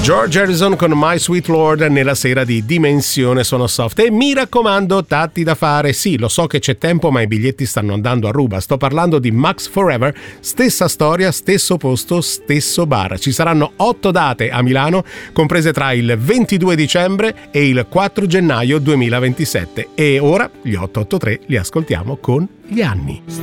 George Harrison con My Sweet Lord nella sera di Dimensione Suono Soft. E mi raccomando, tatti da fare. Sì, lo so che c'è tempo, ma i biglietti stanno andando a ruba. Sto parlando di Max Forever, stessa storia, stesso posto, stesso bar. Ci saranno 8 date a Milano, comprese tra il 22 dicembre e il 4 gennaio 2027. E ora gli 883 li ascoltiamo con Gli anni.